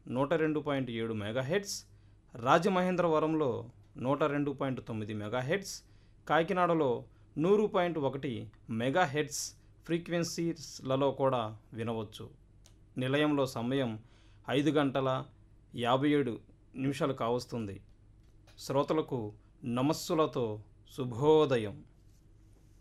102.7 megahertz, రాజమహేంద్రవరంలో 102.9 megahertz, కాకినాడలో 100.1 megahertz ఫ్రీక్వెన్సీలలో కూడా వినవచ్చు. నిలయంలో సమయం 5:57 కావస్తుంది. శ్రోతలకు నమస్సులతో శుభోదయం.